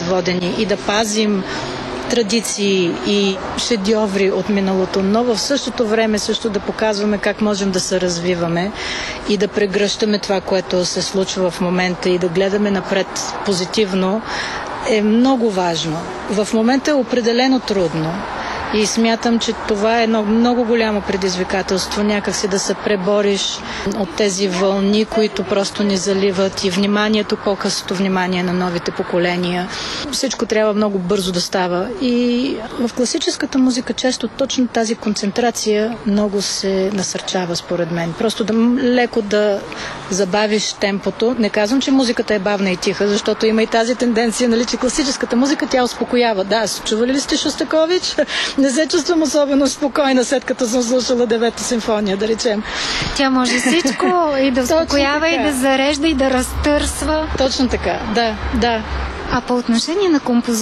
водени и да пазим традиции и шедьоври от миналото, но в същото време също да показваме как можем да се развиваме и да прегръщаме това, което се случва в момента и да гледаме напред позитивно, е много важно. В момента е определено трудно. И смятам, че това е едно много голямо предизвикателство, някакси да се пребориш от тези вълни, които просто ни заливат, и вниманието, по-късото внимание на новите поколения. Всичко трябва много бързо да става. И в класическата музика често точно тази концентрация много се насърчава, според мен. Просто леко да забавиш темпото. Не казвам, че музиката е бавна и тиха, защото има и тази тенденция, нали, че класическата музика тя успокоява. Да, чували ли сте Шостакович? Не се чувствам особено спокойна, след като съм слушала 9-та симфония, да речем. Тя може всичко и да успокоява, и да зарежда, и да разтърсва. Точно така, да. А по отношение на композиция,